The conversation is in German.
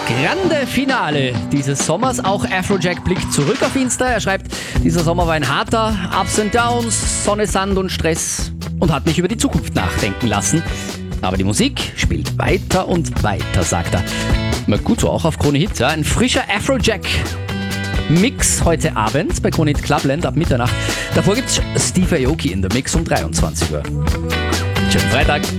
Grande Finale dieses Sommers. Auch Afrojack blickt zurück auf Insta. Er schreibt, dieser Sommer war ein harter, Ups and Downs, Sonne, Sand und Stress und hat mich über die Zukunft nachdenken lassen. Aber die Musik spielt weiter und weiter, sagt er. Na gut, so auch auf Krone Hit. Ja. Ein frischer Afrojack-Mix heute Abend bei Krone Hit Clubland ab Mitternacht. Davor gibt's Steve Aoki in der Mix um 23 Uhr. Schönen Freitag.